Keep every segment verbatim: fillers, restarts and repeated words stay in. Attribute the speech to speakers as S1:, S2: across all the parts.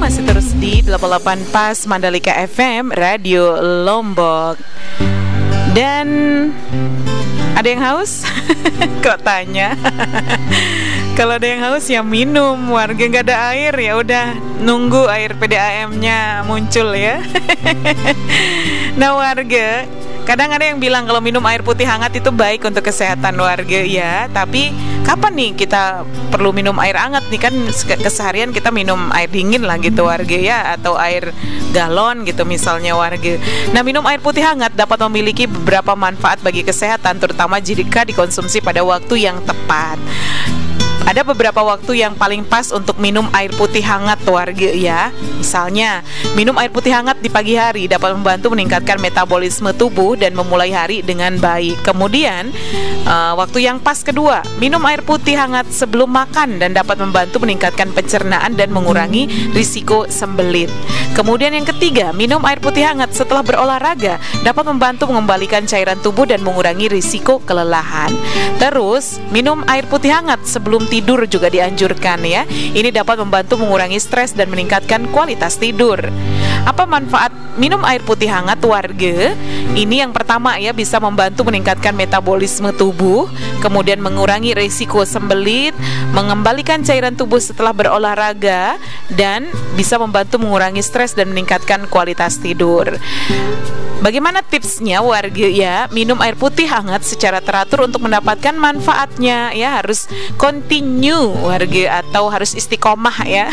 S1: masih terus di delapan puluh delapan Pas Mandalika F M Radio Lombok. Dan ada yang haus? Kok tanya? Kalau ada yang haus ya minum. Warga nggak ada air ya udah nunggu air P D A M-nya muncul ya. Nah warga, kadang ada yang bilang kalau minum air putih hangat itu baik untuk kesehatan warga ya. Tapi kapan nih kita perlu minum air hangat nih? Kan keseharian kita minum air dingin lah gitu warga ya, atau air galon gitu misalnya warga. Nah minum air putih hangat dapat memiliki beberapa manfaat bagi kesehatan, terutama jika dikonsumsi pada waktu yang tepat. Ada beberapa waktu yang paling pas untuk minum air putih hangat warga ya. Misalnya, minum air putih hangat di pagi hari dapat membantu meningkatkan metabolisme tubuh dan memulai hari dengan baik. Kemudian, uh, waktu yang pas kedua, minum air putih hangat sebelum makan dan dapat membantu meningkatkan pencernaan dan mengurangi risiko sembelit. Kemudian yang ketiga, minum air putih hangat setelah berolahraga dapat membantu mengembalikan cairan tubuh dan mengurangi risiko kelelahan. Terus, minum air putih hangat sebelum tidur juga dianjurkan ya. Ini dapat membantu mengurangi stres dan meningkatkan kualitas tidur. Apa manfaat minum air putih hangat warga? Ini yang pertama ya, bisa membantu meningkatkan metabolisme tubuh, kemudian mengurangi risiko sembelit, mengembalikan cairan tubuh setelah berolahraga, dan bisa membantu mengurangi stres dan meningkatkan kualitas tidur. Bagaimana tipsnya warga ya? Minum air putih hangat secara teratur untuk mendapatkan manfaatnya ya. Harus continue warga, atau harus istiqomah ya.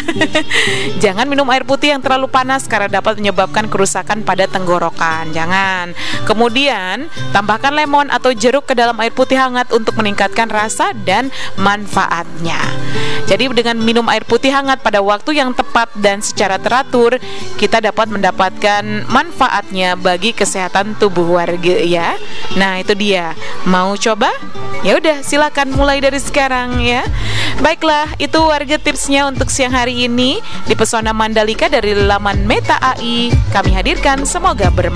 S1: Jangan minum air putih yang terlalu panas karena dapat menyebabkan kerusakan pada tenggorokan. Jangan. Kemudian tambahkan lemon atau jeruk ke dalam air putih hangat untuk meningkatkan rasa dan manfaatnya. Jadi dengan minum air putih hangat pada waktu yang tepat dan secara teratur, kita dapat mendapatkan manfaatnya bagi kesehatan tubuh warga ya. Nah itu dia. Mau coba? Ya udah silakan mulai dari sekarang ya. Baiklah, itu warga tipsnya untuk siang hari ini di Pesona Mandalika dari laman Meta A I. Kami hadirkan, semoga bermanfaat.